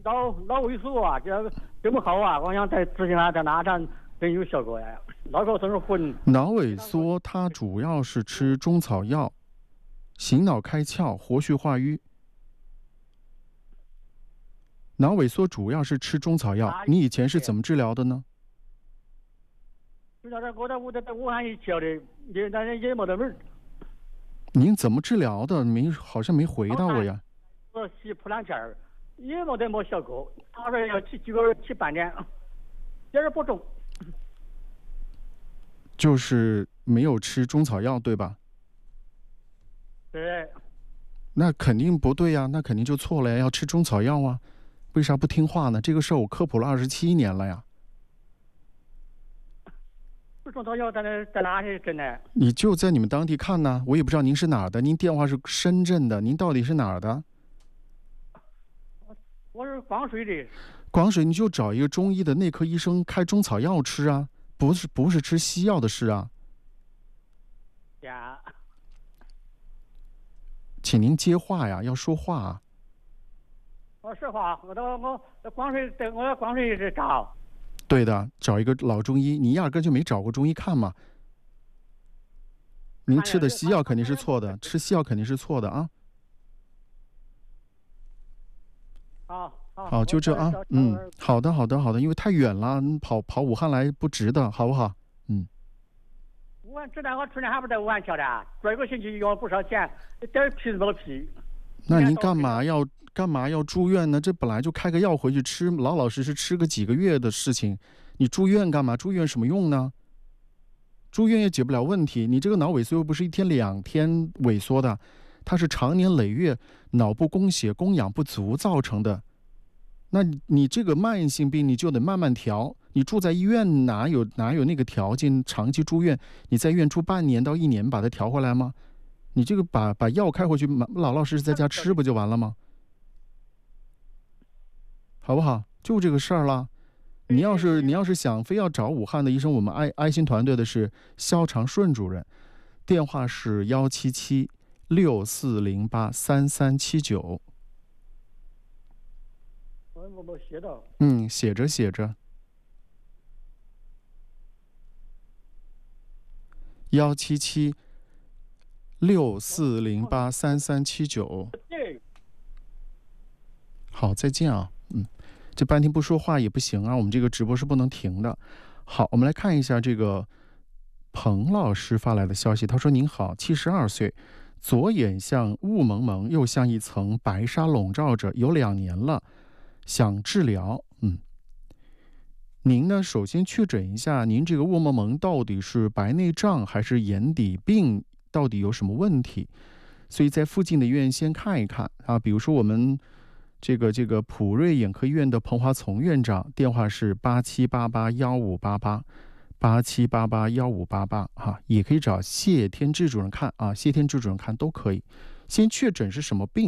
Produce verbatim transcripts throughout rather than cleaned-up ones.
脑脑萎缩啊，这这么好啊，我想在执行啊，在哪上真有效果呀。脑壳生混。 脑萎缩它主要是吃中草药，醒脑开窍，活血化瘀。脑萎缩主要是吃中草药，你以前是怎么治疗的呢？ 就在这，我在我在在武汉一瞧的，也但是也没得门儿。 您怎么治疗的？没，好像没回答我呀。 我洗普朗片儿，也没得没效果。他说要起几个月，起半年，点儿不中。 就是没有吃中草药，对吧？ 对。 那肯定不对呀，那肯定就错了呀，要吃中草药啊。为啥不听话呢？这个事儿我科普了二十七年了呀。 中草药在那在哪里诊呢？ 你就在你们当地看呢，我也不知道您是哪儿的，您电话是深圳的，您到底是哪儿的？ 我是广水的。 广水，你就找一个中医的内科医生开中草药吃啊，不是不是吃西药的事啊。 呀。 请您接话呀，要说话啊。 我实话，我到我在广水，在我在广水是找。 对的，找一个老中医，你压根就没找过中医看嘛。您吃的西药肯定是错的，吃西药肯定是错的啊。 好，好， 好，就这啊，嗯，好的，好的，好的，因为太远了，跑跑武汉来不值得，好不好？嗯。 武汉这两我去年还不在武汉瞧的，这一个星期要不少钱，点屁没得屁。 那您干嘛要干嘛要住院呢？这本来就开个药回去吃，老老实实吃个几个月的事情，你住院干嘛？住院什么用呢？住院也解不了问题。你这个脑萎缩又不是一天两天萎缩的，它是长年累月脑部供血供氧不足造成的。那你这个慢性病你就得慢慢调。你住在医院哪有哪有那个条件长期住院？你在医院住半年到一年把它调回来吗？你这个把把药开回去，老老实实在家吃不就完了吗？好不好？就这个事儿了。你要是你要是想非要找武汉的医生，我们爱爱心团队的是肖长顺主任，电话是幺七七六四零八三三七九。 我我没写到。 嗯，写着写着。幺七七六四零八三三七九。好，再见啊。嗯，这半天不说话也不行啊，我们这个直播是不能停的。好，我们来看一下这个彭老师发来的消息，他说：“您好，七十二岁，左眼像雾蒙蒙，又像一层白纱笼罩着，有两年了，想治疗。嗯，您呢，首先确诊一下，您这个雾蒙蒙到底是白内障还是眼底病，到底有什么问题？所以在附近的医院先看一看啊，比如说我们。”这个这个普瑞眼科医院的彭华从院长电话是八七八八幺五八八八七八八幺五八八哈，也可以找谢天志主任看啊，谢天志主任看都可以。先确诊是什么病？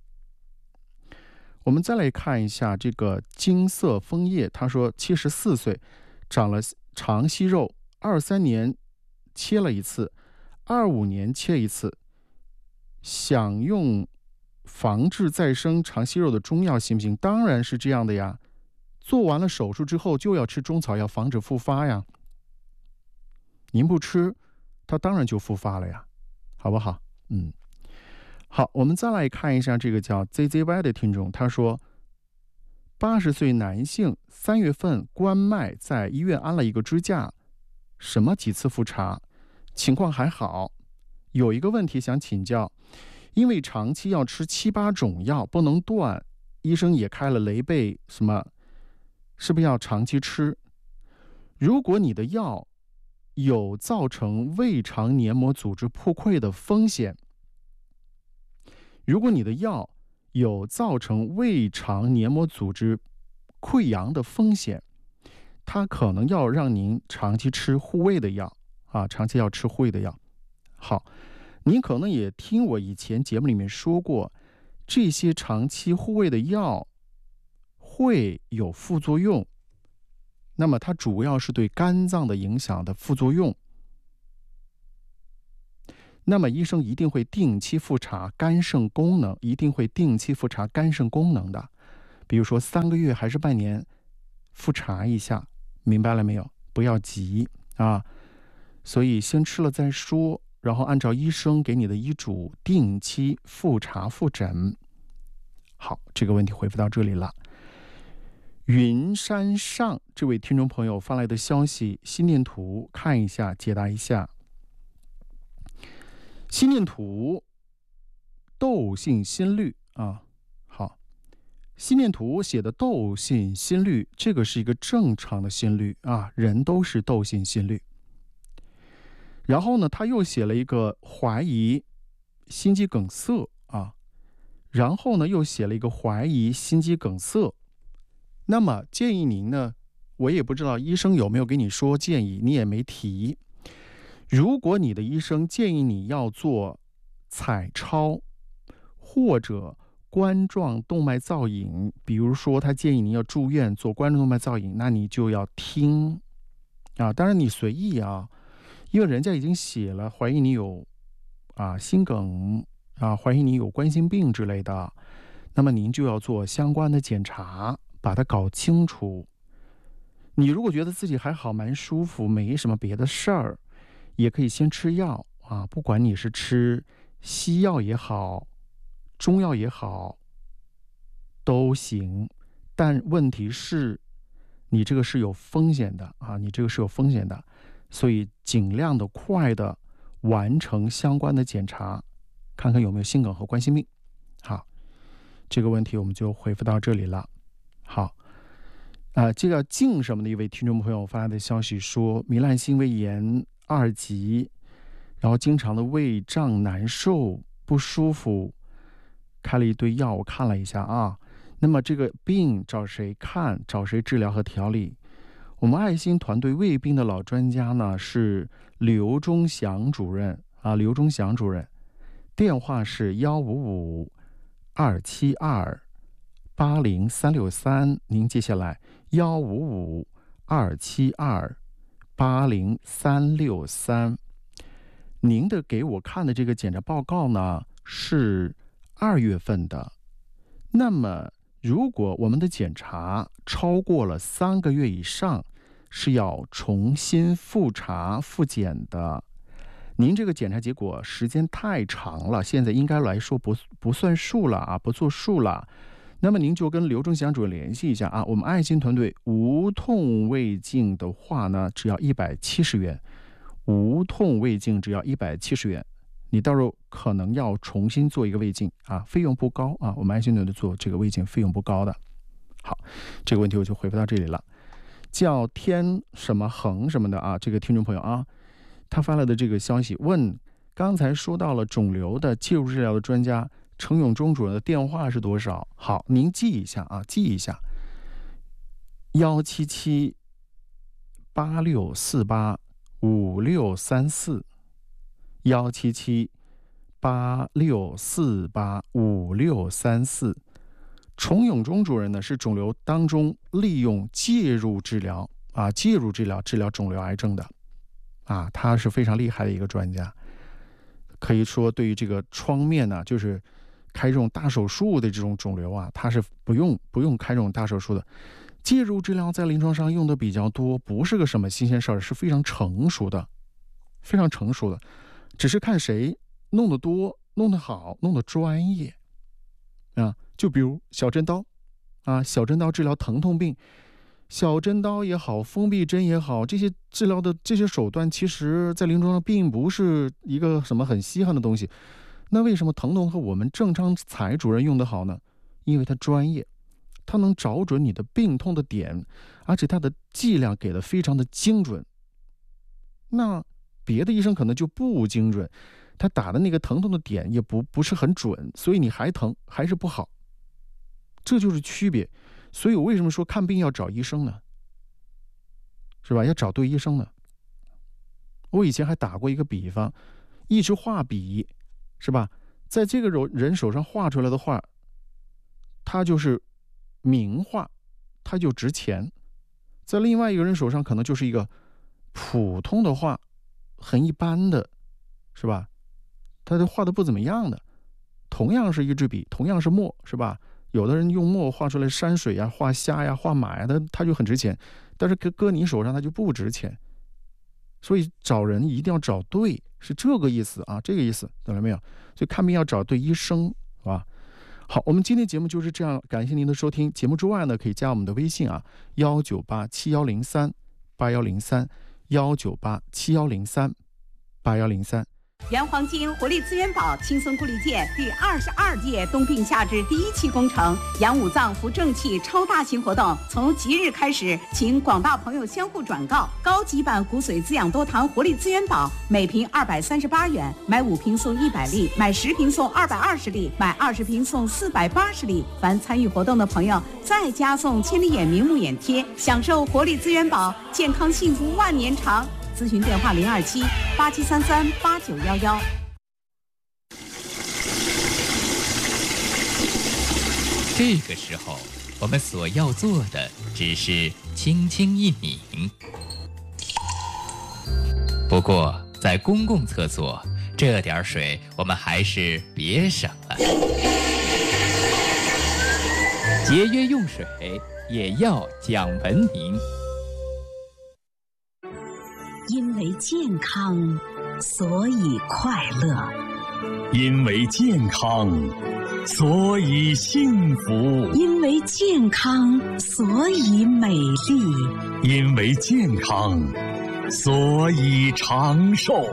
我们再来看一下这个金色枫叶，他说七十四岁，长了肠息肉，二三年切了一次，二五年切一次，想用。防治再生肠息肉的中药行不行？当然是这样的呀。做完了手术之后就要吃中草药防止复发呀。您不吃，它当然就复发了呀，好不好？嗯，好，我们再来看一下这个叫 Z Z Y 的听众，他说，八十岁男性，三月份关脉，在医院安了一个支架，什么几次复查，情况还好。有一个问题想请教。因为长期要吃七八种药不能断，医生也开了雷贝什么，是不是要长期吃？如果你的药有造成胃肠黏膜组织破溃的风险，如果你的药有造成胃肠黏膜组织溃疡的风险，它可能要让您长期吃护胃的药啊，长期要吃护胃的药。好。您可能也听我以前节目里面说过，这些长期护胃的药会有副作用，那么它主要是对肝脏的影响的副作用。那么医生一定会定期复查肝肾功能，一定会定期复查肝肾功能的。 比如说三个月还是半年，复查一下，明白了没有？不要急啊，所以先吃了再说，然后按照医生给你的医嘱，定期复查复诊。好，这个问题回复到这里了。云山上这位听众朋友发来的消息，心电图看一下，解答一下。心电图窦性心律啊，好，心电图写的窦性心律，这个是一个正常的心律啊，人都是窦性心律。然后呢，他又写了一个怀疑心肌梗塞啊，然后呢又写了一个怀疑心肌梗塞。那么建议您呢，我也不知道医生有没有给你说建议，你也没提。如果你的医生建议你要做彩超或者冠状动脉造影，比如说他建议你要住院做冠状动脉造影，那你就要听啊，当然你随意啊，因为人家已经写了怀疑你有啊心梗啊，怀疑你有冠心病之类的，那么您就要做相关的检查，把它搞清楚。你如果觉得自己还好，蛮舒服，没什么别的事儿，也可以先吃药啊，不管你是吃西药也好，中药也好，都行。但问题是，你这个是有风险的啊，你这个是有风险的，所以尽量的快的完成相关的检查，看看有没有心梗和冠心病。好，这个问题我们就回复到这里了。好，啊、呃，这个静什么的一位听众朋友发来的消息说，糜烂性胃炎二级，然后经常的胃胀难受不舒服，开了一堆药，我看了一下啊。那么这个病找谁看，找谁治疗和调理？我们爱心团队胃病的老专家呢是刘忠祥主任啊，刘忠祥主任，电话是幺五五二七二八零三六三，您记下来，幺五五二七二八零三六三。您的给我看的这个检查报告呢是二月份的，那么如果我们的检查超过了三个月以上，是要重新复查复检的。您这个检查结果时间太长了，现在应该来说不不算数了啊，不作数了。那么您就跟刘忠祥主任联系一下啊，我们爱心团队无痛胃镜的话呢，只要一百七十元，无痛胃镜只要一百七十元。你到时候可能要重新做一个胃镜啊，费用不高啊，我们爱心团队做这个胃镜费用不高的。好，这个问题我就回复到这里了。叫天什么恒什么的啊，这个听众朋友啊，他发来的这个消息问，刚才说到了肿瘤的介入治疗的专家程永忠主任的电话是多少？好，您记一下啊，记一下，幺七七八六四八五六三四。幺七七八六四八五六三四，程永忠主任呢是肿瘤当中利用介入治疗啊，介入治疗治疗肿瘤癌症的啊，他是非常厉害的一个专家，可以说对于这个创面呢，就是开这种大手术的这种肿瘤啊，他是不用不用开这种大手术的。介入治疗在临床上用的比较多，不是个什么新鲜事儿，是非常成熟的，非常成熟的。只是看谁弄得多、弄得好、弄得专业啊！就比如小针刀啊，小针刀治疗疼痛病，小针刀也好，封闭针也好，这些治疗的这些手段，其实在临床上并不是一个什么很稀罕的东西。那为什么疼痛和我们郑昌才主任用得好呢？因为他专业，他能找准你的病痛的点，而且他的剂量给的非常的精准。那别的医生可能就不精准，他打的那个疼痛的点也不不是很准，所以你还疼还是不好，这就是区别。所以我为什么说看病要找医生呢？是吧？要找对医生呢。我以前还打过一个比方，一支画笔，是吧？在这个人手上画出来的画，它就是名画，它就值钱；在另外一个人手上，可能就是一个普通的画。很一般的，是吧？他的画的不怎么样的，同样是一支笔，同样是墨，是吧？ 有的人用墨画出来山水呀、画虾呀、画马呀，它它就很值钱，但是搁搁你手上它就不值钱。所以找人一定要找对，是这个意思啊，这个意思，懂了没有？所以看病要找对医生，是吧？好，我们今天节目就是这样，感谢您的收听。节目之外呢，可以加我们的微信啊，幺九八七幺零三八幺零三，幺九八七幺零三八幺零三。 原黄金活力资源宝轻松固力健第二十二届冬病夏治第一期工程阳五脏扶正气超大型活动从即日开始，请广大朋友相互转告。高级版骨髓滋养多糖活力资源宝每瓶二百三十八元，买五瓶送一百粒，买十瓶送二百二十粒，买二十瓶送四百八十粒。凡参与活动的朋友再加送千里眼明目眼贴，享受活力资源宝，健康幸福万年长。咨询电话零二七八七三三八九幺幺。 这个时候，我们所要做的只是轻轻一抿。不过，在公共厕所，这点水我们还是别省了。节约用水，也要讲文明。 因为健康，所以快乐； 因为健康，所以幸福； 因为健康，所以美丽； 因为健康，所以长寿。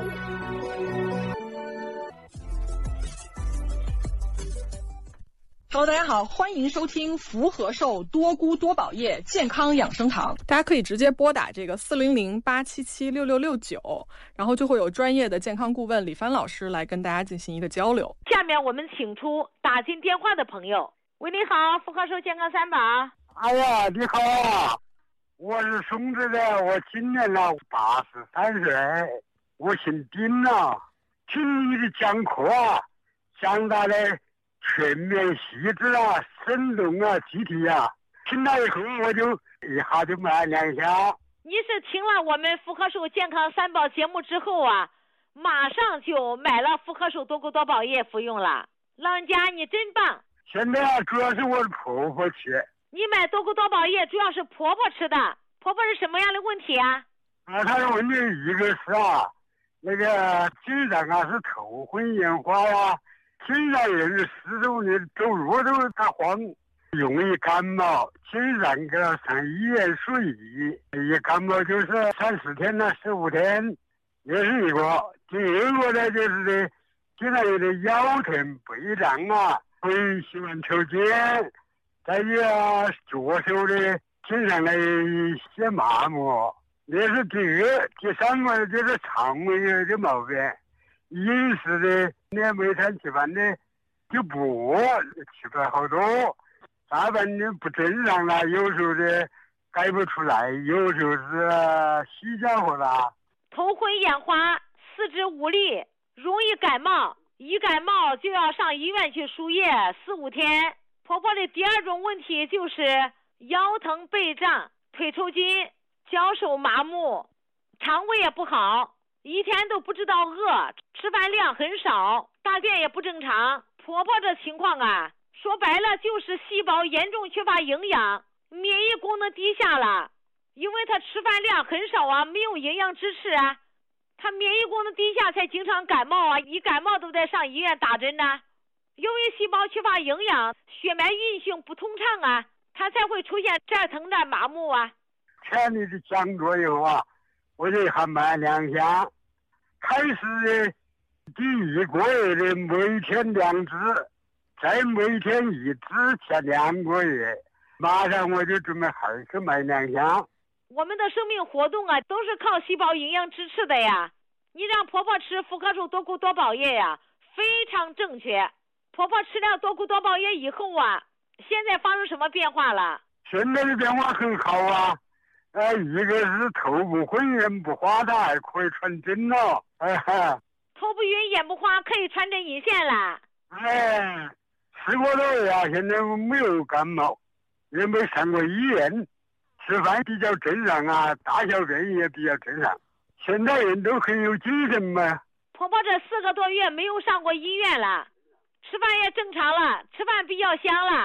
Hello， 大家好，欢迎收听福和寿多菇多宝叶健康养生堂。大家可以直接拨打这个四零零八七七六六六九，然后就会有专业的健康顾问李帆老师来跟大家进行一个交流。 下面我们请出打进电话的朋友。喂，你好，福和寿健康三宝。 哎呀，你好啊，我是松子的，我今年呢八十三岁，我姓丁啊。听你的讲课啊，讲到了全面细致啊，生动啊，具体啊，听了以后我就一下就买两箱。 你是听了我们福和寿健康三宝节目之后啊，马上就买了福和寿多菇多宝叶服用了。老人家你真棒。 现在啊，主要是我的婆婆吃。 你买多菇多宝叶主要是婆婆吃的，婆婆是什么样的问题啊？ 啊，她的问题一个是啊，那个颈上啊是头昏眼花呀、啊。经常人四周的走路都打慌，容易感冒，经常给他上医院输液，一感冒就是三四天呢，十五天，这是一个。第二个呢，就是的，经常有点腰疼、背胀啊，会喜欢抽筋，再有啊，脚手的经常的些麻木，这是第二。第三个就是肠胃有点毛病。饮食的，那每天吃饭的就不吃不好多，大半的不正常了，有时候的改不出来，有时候是洗脚活了。 头昏眼花，四肢无力，容易感冒，一感冒就要上医院去输液四五天。婆婆的第二种问题就是腰疼背胀，腿抽筋，脚手麻木，肠胃也不好。一天都不知道饿，吃饭量很少，大便也不正常。婆婆这情况啊，说白了就是细胞严重缺乏营养，免疫功能低下了。因为她吃饭量很少啊，没有营养支持啊，她免疫功能低下才经常感冒啊，一感冒都得上医院打针呢、啊。由于细胞缺乏营养，血脉运行不通畅啊，她才会出现这儿疼这儿麻木啊。 听你的讲座以后啊，我就还买两箱，开始的第一个月的每天两支，再每天一支，前两个月，马上我就准备还是买两箱。 我们的生命活动啊，都是靠细胞营养支持的呀。你让婆婆吃福和寿多菇多宝叶呀，非常正确。婆婆吃了多菇多宝叶以后啊，现在发生什么变化了？ 现在的变化很好啊。呃，一个是头不昏眼不花，他还可以传针了。哎哈， 头不晕眼不花可以传针引线了。 哎，吃过多月啊，现在没有感冒，也没上过医院，吃饭比较正常啊，大小便也比较正常。现在人都很有精神嘛。 婆婆这四个多月没有上过医院了，吃饭也正常了，吃饭比较香了，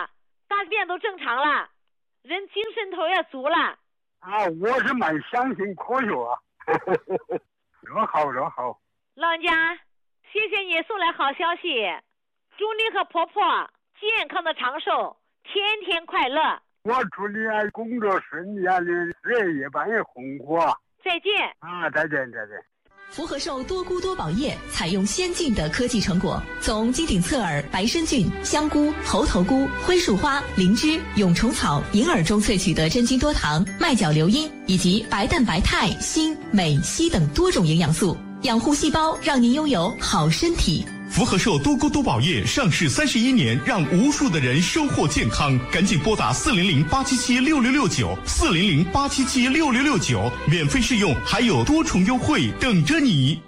大便都正常了，人精神头也足了。 啊，我是蛮相信科学啊。热好热好。 老人家，谢谢你送来好消息，祝你和婆婆健康的长寿，天天快乐。 我祝你啊工作顺利啊，你事业一般也红火啊。 再见啊，再见再见。 福和寿多菇多宝液采用先进的科技成果，从金顶侧耳、白参菌、香菇、猴头菇、灰树花、灵芝、蛹虫草、银耳中萃取的真菌多糖、麦角硫因以及白蛋白肽、锌、镁、硒等多种营养素，养护细胞，让您拥有好身体。 福和寿多菇多宝液上市三十一年，让无数的人收获健康。赶紧拨打四零零八七七六六六九四零零八七七六六六九，免费试用，还有多重优惠等着你。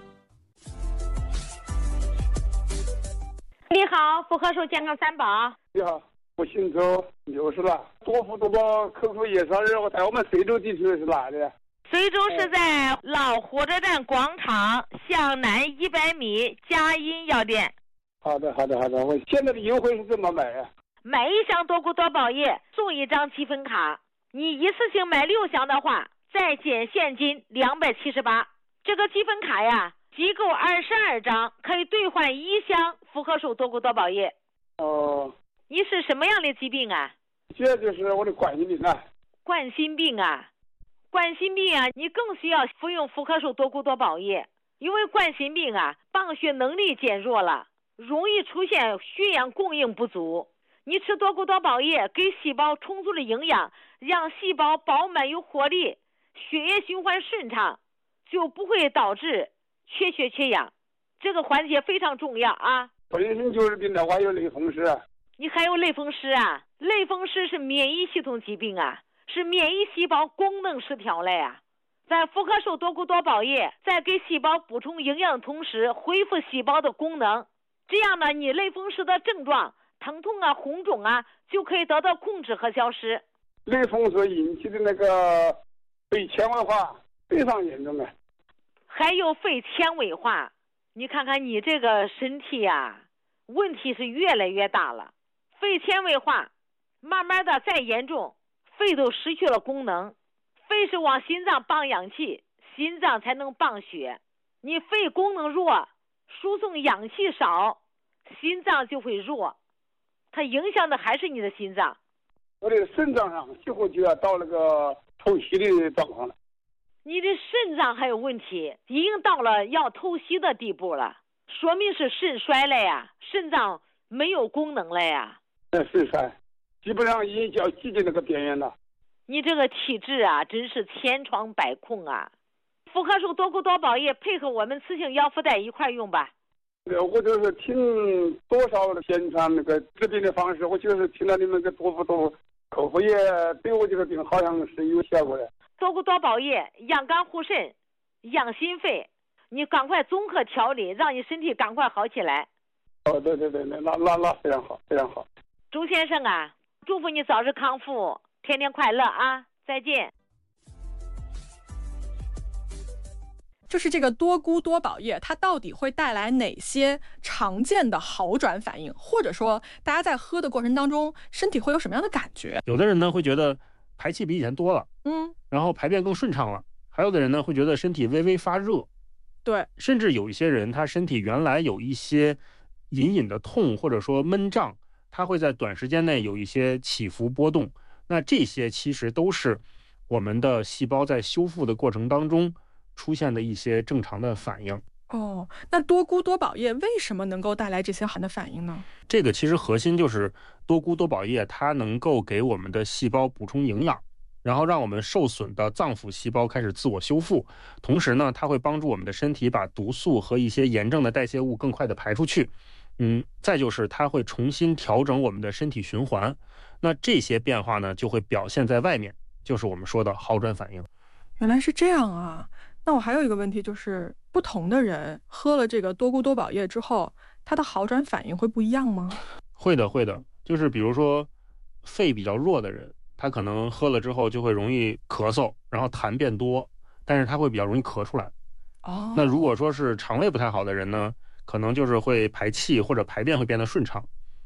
你好，福和寿健康三宝。 你好，我姓周，六十了。多福多宝口口夜烧肉，在我们随州地区是哪里？ 随州是在老火车站广场向南一百米佳音药店。 好的，好的，好的。我现在的优惠是怎么买啊？ 买一箱多菇多宝液送一张积分卡，你一次性买六箱的话，再减现金两百七十八。这个积分卡呀，集够二十二张，可以兑换一箱福和寿多菇多宝液。 哦。 你是什么样的疾病啊？ 这就是我的冠心病啊。 冠心病啊。冠心病啊，你更需要服用福和寿多菇多宝液，因为冠心病啊，泵血能力减弱了，容易出现血氧供应不足。你吃多菇多宝液，给细胞充足的营养，让细胞饱满有活力，血液循环顺畅，就不会导致缺血缺氧。这个环节非常重要啊。 本身就是病的，我还有类风湿。 你还有类风湿啊？类风湿是免疫系统疾病啊。是免疫细胞功能失调了呀，在福和寿多菇多宝液在给细胞补充营养的同时，恢复细胞的功能，这样呢，你类风湿的症状，疼痛啊、红肿啊，就可以得到控制和消失。 类风湿引起的那个肺纤维化非常严重的， 还有肺纤维化，你看看你这个身体呀，问题是越来越大了，肺纤维化，慢慢的再严重。肺都失去了功能，肺是往心脏泵氧气，心脏才能泵血。你肺功能弱，输送氧气少，心脏就会弱，它影响的还是你的心脏。 我的肾脏上几乎就要到那个透析的状况了。 你的肾脏还有问题，已经到了要透析的地步了，说明是肾衰了呀，肾脏没有功能了呀。 肾衰。基本上已经叫接近那个边缘了。 你这个体质啊，真是千疮百孔啊！福和寿多菇多宝液配合我们磁性腰腹带一块用吧。 对，我就是听多少的宣传那个治病的方式，我就是听到你们个多福多口服液对我这个病好像是有效果的。 多菇多宝液养肝护肾，养心肺，你赶快综合调理，让你身体赶快好起来。 哦，对对对，那那那非常好，非常好。 周先生啊，祝福你早日康复，天天快乐啊！再见。 就是这个多菇多宝液，它到底会带来哪些常见的好转反应，或者说大家在喝的过程当中，身体会有什么样的感觉？ 有的人呢会觉得排气比以前多了， 嗯， 然后排便更顺畅了；还有的人呢会觉得身体微微发热， 对， 甚至有一些人他身体原来有一些隐隐的痛或者说闷胀，它会在短时间内有一些起伏波动。那这些其实都是我们的细胞在修复的过程当中出现的一些正常的反应。 哦，那多菇多宝液为什么能够带来这些好的反应呢？ 这个其实核心就是多菇多宝液，它能够给我们的细胞补充营养，然后让我们受损的脏腑细胞开始自我修复。同时呢，它会帮助我们的身体把毒素和一些炎症的代谢物更快的排出去。嗯，再就是它会重新调整我们的身体循环。那这些变化呢，就会表现在外面，就是我们说的好转反应。 原来是这样啊！那我还有一个问题，就是不同的人喝了这个多菇多宝液之后，它的好转反应会不一样吗？ 会的，会的。就是比如说肺比较弱的人，他可能喝了之后就会容易咳嗽，然后痰变多，但是他会比较容易咳出来。 哦。 那如果说是肠胃不太好的人呢，可能就是会排气或者排便会变得顺畅。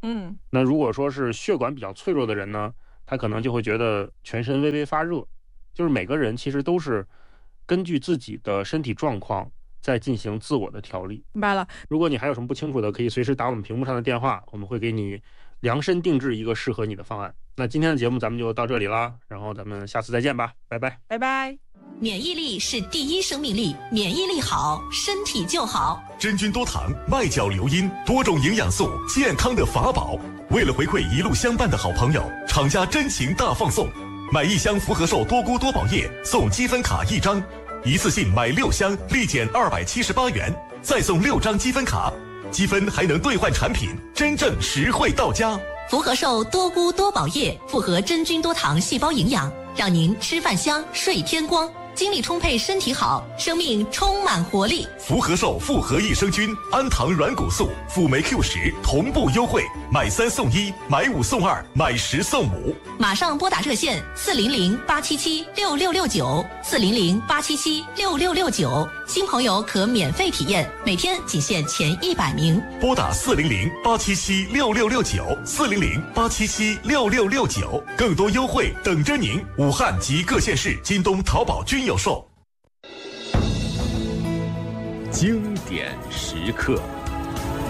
嗯， 那如果说是血管比较脆弱的人呢，他可能就会觉得全身微微发热。就是每个人其实都是根据自己的身体状况在进行自我的调理。 明白了。 如果你还有什么不清楚的，可以随时打我们屏幕上的电话，我们会给你量身定制一个适合你的方案。那今天的节目咱们就到这里啦，然后咱们下次再见吧，拜拜， 拜拜。 免疫力是第一生命力，免疫力好，身体就好。 真菌多糖、麦角硫因，多种营养素，健康的法宝。为了回馈一路相伴的好朋友，厂家真情大放送。买一箱福和寿多菇多宝液送积分卡一张，一次性买六箱立减二百七十八元，再送六张积分卡，积分还能兑换产品，真正实惠到家。 福和寿多菇多宝液复合真菌多糖细胞营养，让您吃饭香睡天光，精力充沛身体好，生命充满活力。 福和寿复合益生菌、氨糖软骨素、辅酶 Q 十同步优惠，买三送一，买五送二，买十送五。 马上拨打热线四零零八七七六六六九四零零八七七六六六九，新朋友可免费体验，每天仅限前一百名。 拨打四零零八七七六六六九四零零八七七六六六九，更多优惠等着您。武汉及各县市京东、淘宝均有售。 经典时刻。